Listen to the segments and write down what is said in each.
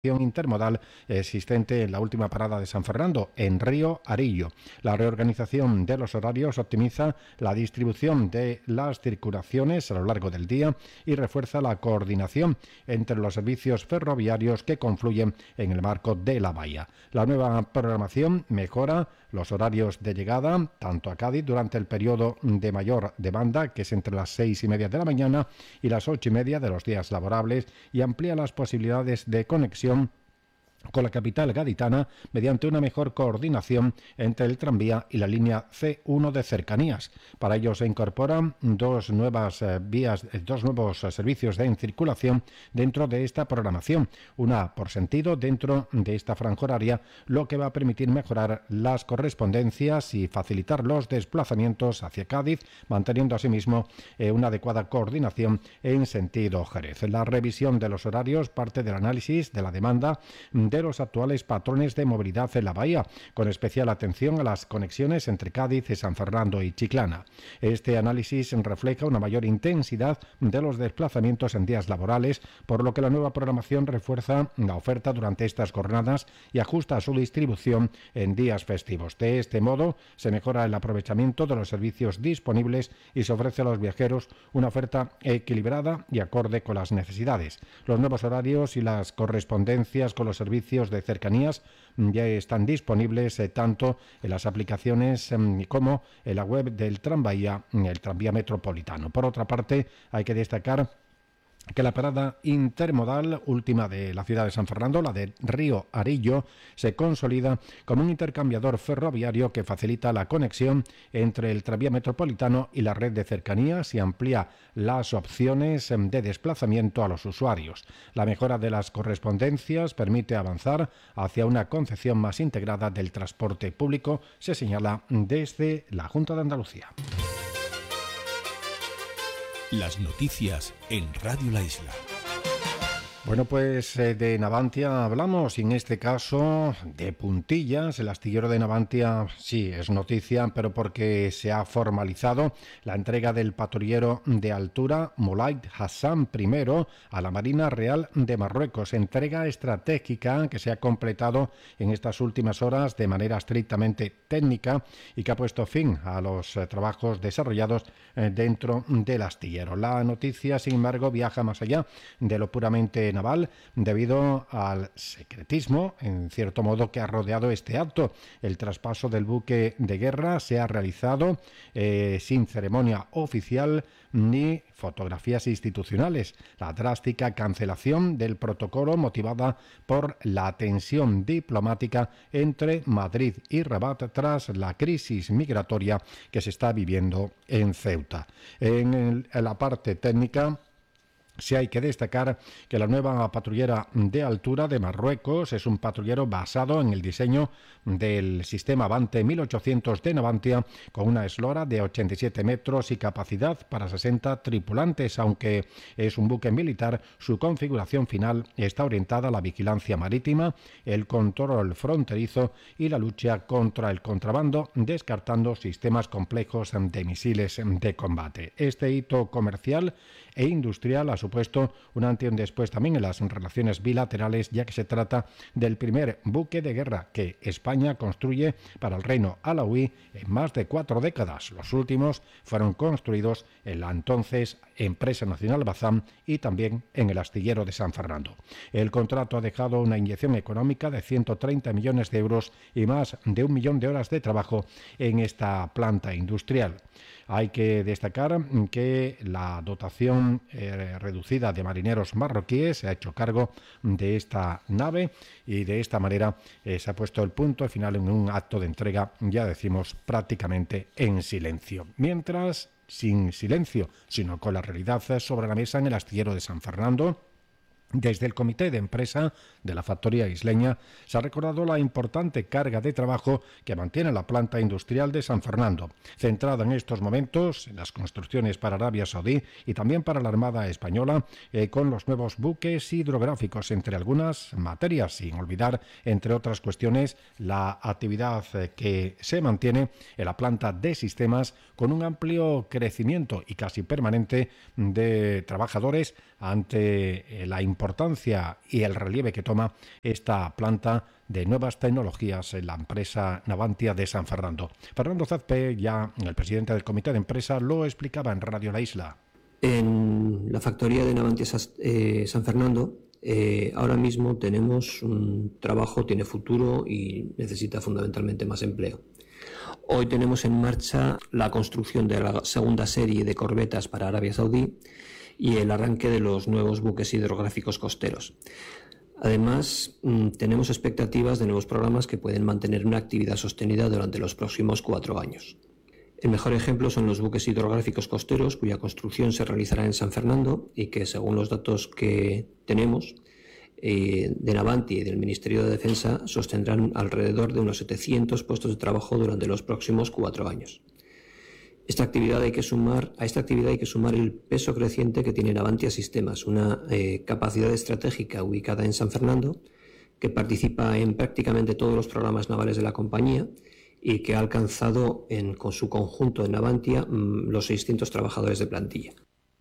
intermodal existente en la última parada de San Fernando, en Río Arillo. La reorganización de los horarios optimiza la distribución de las circulaciones a lo largo del día y refuerza la coordinación entre los servicios ferroviarios que confluyen en el marco de la bahía. La nueva programación mejora los horarios de llegada tanto a Cádiz durante el periodo de mayor demanda, que es entre las 6:30 de la mañana y las 8:30 de los días laborables, y amplía las posibilidades de conexión con la capital gaditana mediante una mejor coordinación entre el tranvía y la línea C1 de cercanías. Para ello se incorporan dos nuevos servicios de circulación dentro de esta programación, una por sentido dentro de esta franja horaria, lo que va a permitir mejorar las correspondencias y facilitar los desplazamientos hacia Cádiz, manteniendo asimismo una adecuada coordinación en sentido Jerez. La revisión de los horarios parte del análisis de la demanda de los actuales patrones de movilidad en la bahía, con especial atención a las conexiones entre Cádiz, San Fernando y Chiclana. Este análisis refleja una mayor intensidad de los desplazamientos en días laborales, por lo que la nueva programación refuerza la oferta durante estas jornadas y ajusta su distribución en días festivos. De este modo, se mejora el aprovechamiento de los servicios disponibles y se ofrece a los viajeros una oferta equilibrada y acorde con las necesidades. Los nuevos horarios y las correspondencias con los servicios de cercanías ya están disponibles tanto en las aplicaciones como en la web del Tranvía, el tranvía metropolitano. Por otra parte, hay que destacar que la parada intermodal última de la ciudad de San Fernando, la de Río Arillo, se consolida como un intercambiador ferroviario que facilita la conexión entre el tranvía metropolitano y la red de cercanías y amplía las opciones de desplazamiento a los usuarios. La mejora de las correspondencias permite avanzar hacia una concepción más integrada del transporte público, se señala desde la Junta de Andalucía. Las noticias en Radio La Isla. Bueno, pues de Navantia hablamos, y en este caso de Puntillas. El astillero de Navantia sí es noticia, pero porque se ha formalizado la entrega del patrullero de altura Moulay Hassan I a la Marina Real de Marruecos, entrega estratégica que se ha completado en estas últimas horas de manera estrictamente técnica y que ha puesto fin a los trabajos desarrollados dentro del astillero. La noticia, sin embargo, viaja más allá de lo puramente naval debido al secretismo, en cierto modo, que ha rodeado este acto. El traspaso del buque de guerra se ha realizado sin ceremonia oficial ni fotografías institucionales. La drástica cancelación del protocolo, motivada por la tensión diplomática entre Madrid y Rabat tras la crisis migratoria que se está viviendo en Ceuta. En la parte técnica, sí hay que destacar que la nueva patrullera de altura de Marruecos es un patrullero basado en el diseño del sistema Avante 1800 de Navantia, con una eslora de 87 metros y capacidad para 60 tripulantes. Aunque es un buque militar, su configuración final está orientada a la vigilancia marítima, el control fronterizo y la lucha contra el contrabando, descartando sistemas complejos de misiles de combate. Este hito comercial e industrial ha supuesto un antes y un después también en las relaciones bilaterales, ya que se trata del primer buque de guerra que España construye para el reino alauí en más de 4 décadas. Los últimos fueron construidos en la entonces Empresa Nacional Bazán y también en el astillero de San Fernando. El contrato ha dejado una inyección económica de 130 millones de euros y más de 1 millón de horas de trabajo en esta planta industrial. Hay que destacar que la dotación reducida de marineros marroquíes se ha hecho cargo de esta nave y de esta manera se ha puesto el punto final en un acto de entrega, ya decimos, prácticamente en silencio. Mientras, sin silencio, sino con la realidad sobre la mesa en el astillero de San Fernando, desde el comité de empresa de la factoría isleña se ha recordado la importante carga de trabajo que mantiene la planta industrial de San Fernando, centrada en estos momentos en las construcciones para Arabia Saudí y también para la Armada Española, con los nuevos buques hidrográficos, entre algunas materias, sin olvidar, entre otras cuestiones, la actividad que se mantiene en la planta de sistemas, con un amplio crecimiento y casi permanente de trabajadores ante la importancia importancia y el relieve que toma esta planta de nuevas tecnologías en la empresa Navantia de San Fernando. Fernando Zazpe, ya el presidente del comité de empresa, lo explicaba en Radio La Isla. En la factoría de Navantia San Fernando ahora mismo tenemos un trabajo, tiene futuro y necesita fundamentalmente más empleo. Hoy tenemos en marcha la construcción de la segunda serie de corbetas para Arabia Saudí y el arranque de los nuevos buques hidrográficos costeros. Además, tenemos expectativas de nuevos programas que pueden mantener una actividad sostenida durante los próximos 4 años. El mejor ejemplo son los buques hidrográficos costeros, cuya construcción se realizará en San Fernando y que, según los datos que tenemos de Navantia y del Ministerio de Defensa, sostendrán alrededor de unos 700 puestos de trabajo durante los próximos 4 años. A esta actividad hay que sumar el peso creciente que tiene Navantia Sistemas, una capacidad estratégica ubicada en San Fernando, que participa en prácticamente todos los programas navales de la compañía y que ha alcanzado con su conjunto en Navantia los 600 trabajadores de plantilla.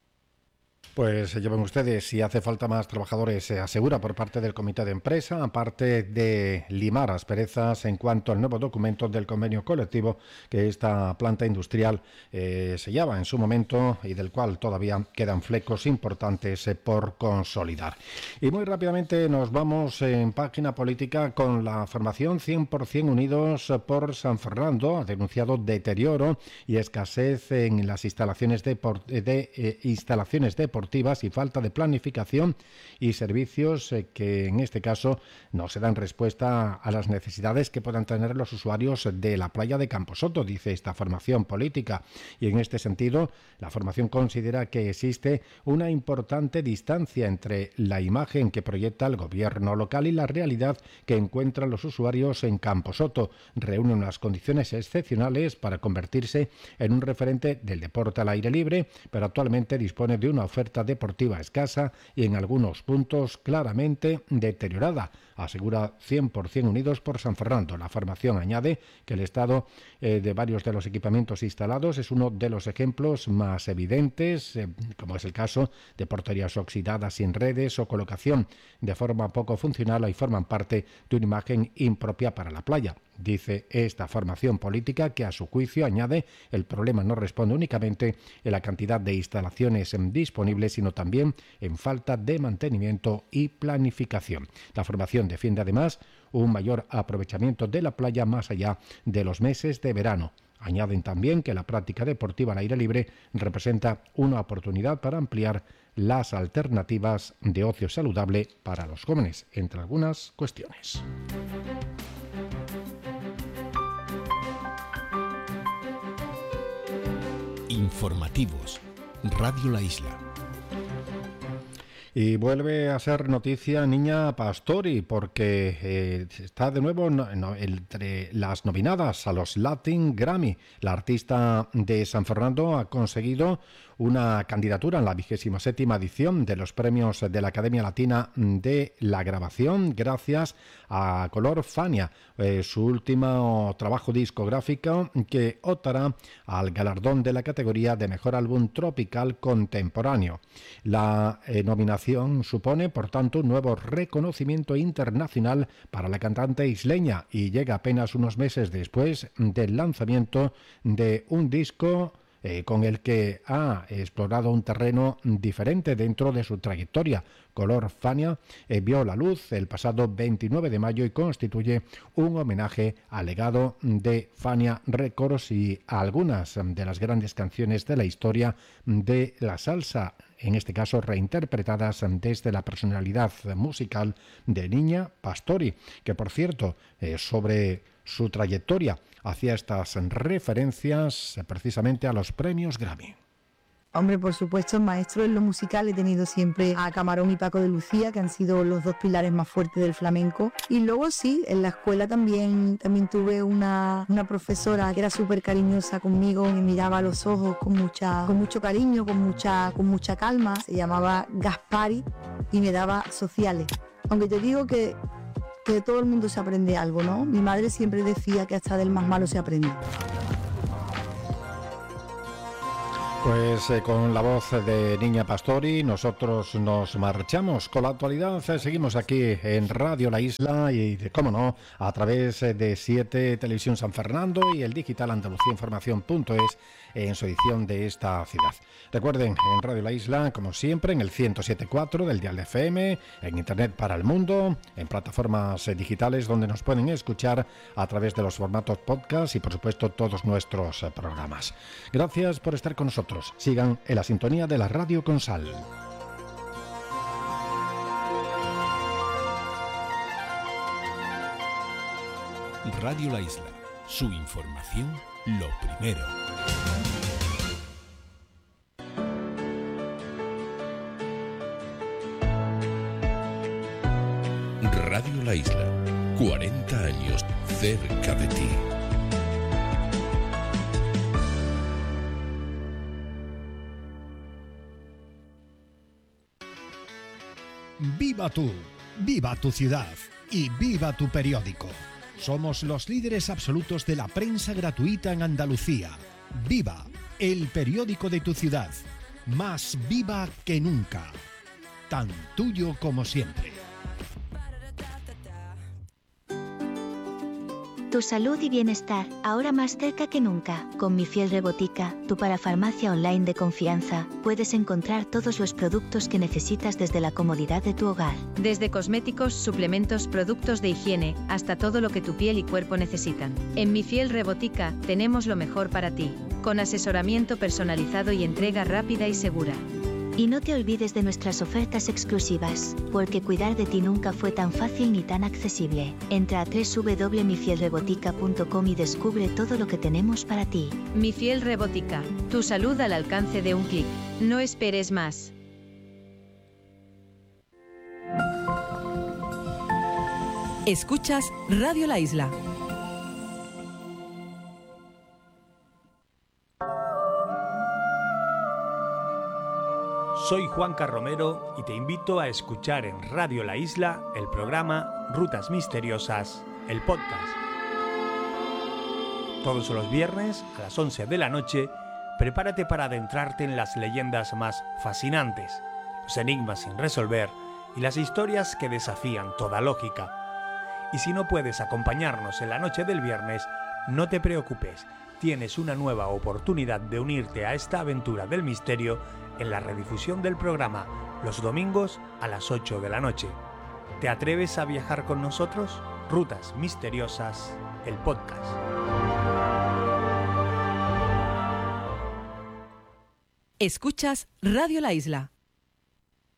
Pues se llevan ustedes, si hace falta más trabajadores, se asegura por parte del comité de empresa, aparte de limar asperezas en cuanto al nuevo documento del convenio colectivo que esta planta industrial sellaba en su momento y del cual todavía quedan flecos importantes por consolidar. Y muy rápidamente nos vamos en página política con la formación 100% Unidos por San Fernando. Ha denunciado deterioro y escasez en las instalaciones deportivas y falta de planificación y servicios que en este caso no se dan respuesta a las necesidades que puedan tener los usuarios de la playa de Camposoto, dice esta formación política. Y en este sentido, la formación considera que existe una importante distancia entre la imagen que proyecta el gobierno local y la realidad que encuentran los usuarios en Camposoto. Reúne unas condiciones excepcionales para convertirse en un referente del deporte al aire libre, pero actualmente dispone de una oferta deportiva escasa y en algunos puntos claramente deteriorada, asegura 100% Unidos por San Fernando. La formación añade que el estado de varios de los equipamientos instalados es uno de los ejemplos más evidentes, como es el caso de porterías oxidadas sin redes o colocación de forma poco funcional y forman parte de una imagen impropia para la playa. Dice esta formación política que a su juicio, añade, el problema no responde únicamente en la cantidad de instalaciones disponibles, sino también en falta de mantenimiento y planificación. La formación defiende además un mayor aprovechamiento de la playa más allá de los meses de verano. Añaden también que la práctica deportiva al aire libre representa una oportunidad para ampliar las alternativas de ocio saludable para los jóvenes, entre algunas cuestiones. Informativos. Radio La Isla. Y vuelve a ser noticia Niña Pastori porque está de nuevo entre las nominadas a los Latin Grammy. La artista de San Fernando ha conseguido una candidatura en la 27ª edición de los premios de la Academia Latina de la Grabación gracias a Color Fania, su último trabajo discográfico que optará al galardón de la categoría de Mejor Álbum Tropical Contemporáneo. La nominación supone, por tanto, un nuevo reconocimiento internacional para la cantante isleña y llega apenas unos meses después del lanzamiento de un disco con el que ha explorado un terreno diferente dentro de su trayectoria. Color Fania vio la luz el pasado 29 de mayo y constituye un homenaje al legado de Fania Records y a algunas de las grandes canciones de la historia de la salsa, en este caso reinterpretadas desde la personalidad musical de Niña Pastori, que por cierto, sobre su trayectoria hacía estas referencias precisamente a los premios Grammy. Hombre, por supuesto, maestro en lo musical he tenido siempre a Camarón y Paco de Lucía, que han sido los dos pilares más fuertes del flamenco. Y luego sí, en la escuela también tuve una profesora que era súper cariñosa conmigo, me miraba a los ojos con mucho cariño, con mucha calma. Se llamaba Gaspari y me daba sociales. Aunque te digo que de todo el mundo se aprende algo, ¿no? Mi madre siempre decía que hasta del más malo se aprende. Pues con la voz de Niña Pastori nosotros nos marchamos con la actualidad. Seguimos aquí en Radio La Isla y, cómo no, a través de 7 Televisión San Fernando y el digital andaluciainformación.es en su edición de esta ciudad. Recuerden, en Radio La Isla, como siempre, en el 107.4 del dial de FM, en Internet para el mundo, en plataformas digitales donde nos pueden escuchar a través de los formatos podcast y, por supuesto, todos nuestros programas. Gracias por estar con nosotros. Sigan en la sintonía de la Radio con Sal. Radio La Isla, su información lo primero. Radio La Isla, 40 años cerca de ti. Viva tú, viva tu ciudad y viva tu periódico. Somos los líderes absolutos de la prensa gratuita en Andalucía. Viva, el periódico de tu ciudad. Más viva que nunca. Tan tuyo como siempre. Tu salud y bienestar, ahora más cerca que nunca. Con Mi Fiel Rebotica, tu parafarmacia online de confianza, puedes encontrar todos los productos que necesitas desde la comodidad de tu hogar. Desde cosméticos, suplementos, productos de higiene, hasta todo lo que tu piel y cuerpo necesitan. En Mi Fiel Rebotica, tenemos lo mejor para ti, con asesoramiento personalizado y entrega rápida y segura. Y no te olvides de nuestras ofertas exclusivas, porque cuidar de ti nunca fue tan fácil ni tan accesible. Entra a www.mifielrebotica.com y descubre todo lo que tenemos para ti. Mi Fiel Rebotica, tu salud al alcance de un clic. No esperes más. Escuchas Radio La Isla. Soy Juanca Romero y te invito a escuchar en Radio La Isla el programa Rutas Misteriosas, el podcast. Todos los viernes a las 11 de la noche, prepárate para adentrarte en las leyendas más fascinantes, los enigmas sin resolver y las historias que desafían toda lógica. Y si no puedes acompañarnos en la noche del viernes, no te preocupes, tienes una nueva oportunidad de unirte a esta aventura del misterio en la redifusión del programa los domingos a las 8 de la noche. ¿Te atreves a viajar con nosotros? Rutas Misteriosas, el podcast. Escuchas Radio La Isla.